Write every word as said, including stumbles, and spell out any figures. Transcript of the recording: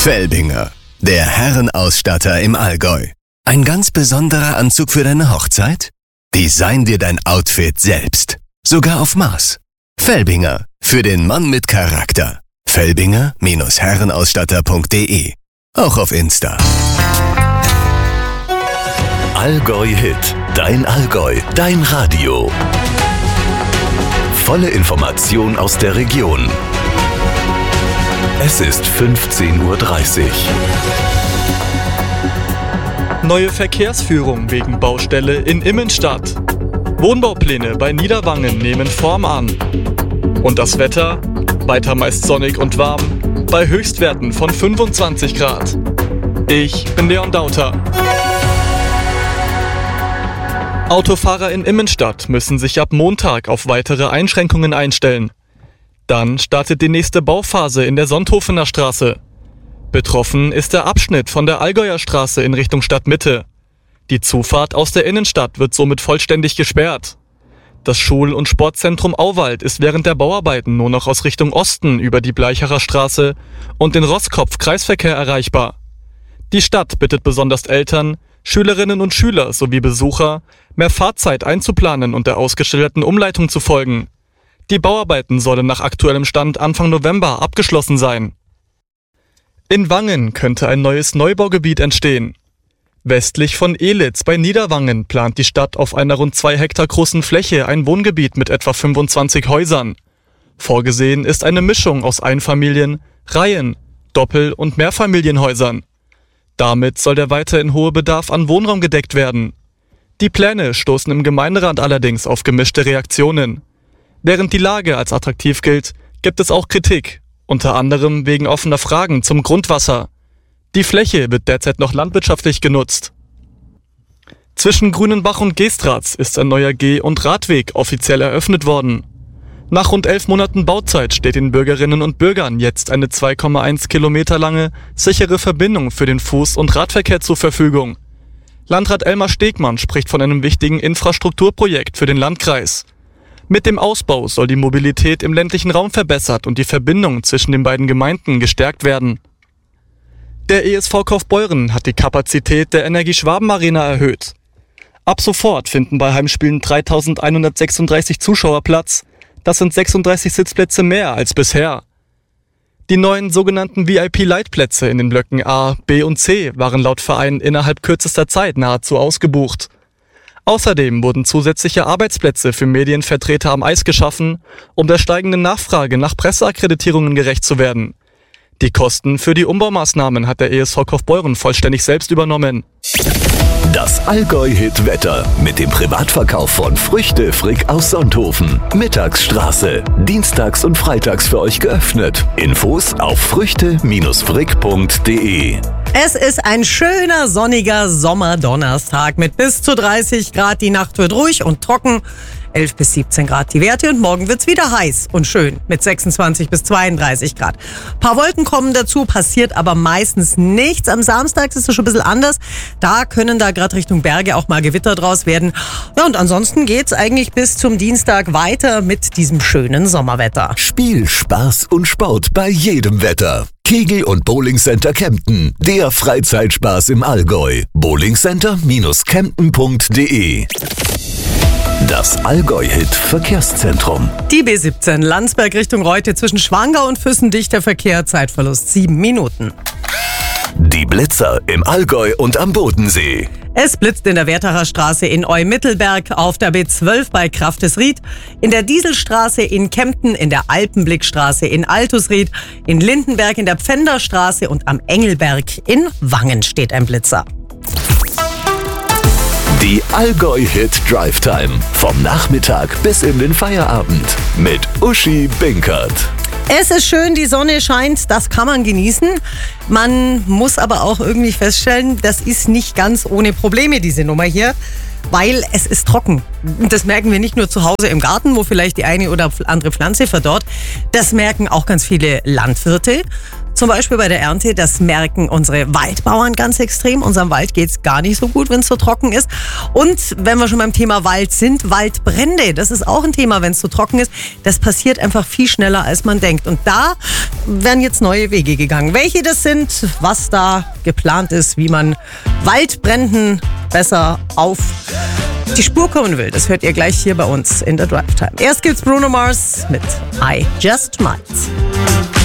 Felbinger, der Herrenausstatter im Allgäu. Ein ganz besonderer Anzug für deine Hochzeit? Design dir dein Outfit selbst. Sogar auf Maß. Felbinger, für den Mann mit Charakter. Felbinger Herrenausstatter punkt de. Auch auf Insta. Allgäu Hit. Dein Allgäu. Dein Radio. Volle Information aus der Region. Es ist fünfzehn Uhr dreißig. Neue Verkehrsführung wegen Baustelle in Immenstadt. Wohnbaupläne bei Niederwangen nehmen Form an. Und das Wetter? Weiter meist sonnig und warm, bei Höchstwerten von fünfundzwanzig Grad. Ich bin Leon Dauter. Autofahrer in Immenstadt müssen sich ab Montag auf weitere Einschränkungen einstellen. Dann startet die nächste Bauphase in der Sonthofener Straße. Betroffen ist der Abschnitt von der Allgäuer Straße in Richtung Stadtmitte. Die Zufahrt aus der Innenstadt wird somit vollständig gesperrt. Das Schul- und Sportzentrum Auwald ist während der Bauarbeiten nur noch aus Richtung Osten über die Bleichacher Straße und den Roskopf-Kreisverkehr erreichbar. Die Stadt bittet besonders Eltern, Schülerinnen und Schüler sowie Besucher, mehr Fahrzeit einzuplanen und der ausgeschilderten Umleitung zu folgen. Die Bauarbeiten sollen nach aktuellem Stand Anfang November abgeschlossen sein. In Wangen könnte ein neues Neubaugebiet entstehen. Westlich von Elitz bei Niederwangen plant die Stadt auf einer rund zwei Hektar großen Fläche ein Wohngebiet mit etwa fünfundzwanzig Häusern. Vorgesehen ist eine Mischung aus Einfamilien-, Reihen-, Doppel- und Mehrfamilienhäusern. Damit soll der weiterhin hohe Bedarf an Wohnraum gedeckt werden. Die Pläne stoßen im Gemeinderat allerdings auf gemischte Reaktionen. Während die Lage als attraktiv gilt, gibt es auch Kritik, unter anderem wegen offener Fragen zum Grundwasser. Die Fläche wird derzeit noch landwirtschaftlich genutzt. Zwischen Grünenbach und Geestratz ist ein neuer Geh- und Radweg offiziell eröffnet worden. Nach rund elf Monaten Bauzeit steht den Bürgerinnen und Bürgern jetzt eine zwei Komma eins Kilometer lange, sichere Verbindung für den Fuß- und Radverkehr zur Verfügung. Landrat Elmar Stegmann spricht von einem wichtigen Infrastrukturprojekt für den Landkreis. Mit dem Ausbau soll die Mobilität im ländlichen Raum verbessert und die Verbindung zwischen den beiden Gemeinden gestärkt werden. Der E S V Kaufbeuren hat die Kapazität der Energie-Schwaben-Arena erhöht. Ab sofort finden bei Heimspielen dreitausendeinhundertsechsunddreißig Zuschauer Platz. Das sind sechsunddreißig Sitzplätze mehr als bisher. Die neuen sogenannten V I P-Leitplätze in den Blöcken A, B und C waren laut Verein innerhalb kürzester Zeit nahezu ausgebucht. Außerdem wurden zusätzliche Arbeitsplätze für Medienvertreter am Eis geschaffen, um der steigenden Nachfrage nach Presseakkreditierungen gerecht zu werden. Die Kosten für die Umbaumaßnahmen hat der E S V Kaufbeuren vollständig selbst übernommen. Das Allgäu-Hit-Wetter mit dem Privatverkauf von Früchte Frick aus Sonthofen. Mittagsstraße. Dienstags und freitags für euch geöffnet. Infos auf früchte Frick punkt de. Es ist ein schöner, sonniger Sommerdonnerstag mit bis zu dreißig Grad. Die Nacht wird ruhig und trocken. elf bis siebzehn Grad die Werte und morgen wird's wieder heiß und schön mit sechsundzwanzig bis zweiunddreißig Grad. Ein paar Wolken kommen dazu, passiert aber meistens nichts. Am Samstag ist es schon ein bisschen anders. Da können da gerade Richtung Berge auch mal Gewitter draus werden. Ja, und ansonsten geht's eigentlich bis zum Dienstag weiter mit diesem schönen Sommerwetter. Spiel, Spaß und Sport bei jedem Wetter. Kegel- und Bowling Center Kempten, der Freizeitspaß im Allgäu. bowlingcenter Kempten punkt de. Das Allgäu-Hit-Verkehrszentrum. Die B siebzehn Landsberg Richtung Reute zwischen Schwangau und Füssen, dichter Verkehr, Zeitverlust sieben Minuten. Die Blitzer im Allgäu und am Bodensee. Es blitzt in der Werthacher Straße in Eu-Mittelberg, auf der B zwölf bei Kraftesried, in der Dieselstraße in Kempten, in der Alpenblickstraße in Altusried, in Lindenberg in der Pfänderstraße und am Engelberg in Wangen steht ein Blitzer. Die Allgäu-Hit Drive Time. Vom Nachmittag bis in den Feierabend. Mit Uschi Binkert. Es ist schön, die Sonne scheint, das kann man genießen. Man muss aber auch irgendwie feststellen, das ist nicht ganz ohne Probleme, diese Nummer hier. Weil es ist trocken. Das merken wir nicht nur zu Hause im Garten, wo vielleicht die eine oder andere Pflanze verdorrt. Das merken auch ganz viele Landwirte. zum Beispiel bei der Ernte. Das merken unsere Waldbauern ganz extrem. Unserem Wald geht's gar nicht so gut, wenn es so trocken ist. Und wenn wir schon beim Thema Wald sind, Waldbrände, das ist auch ein Thema, wenn es so trocken ist. Das passiert einfach viel schneller, als man denkt. Und da werden jetzt neue Wege gegangen. Welche das sind, was da geplant ist, wie man Waldbränden besser auf die Spur kommen will, das hört ihr gleich hier bei uns in der Drive Time. Erst gibt's Bruno Mars mit I Just Might.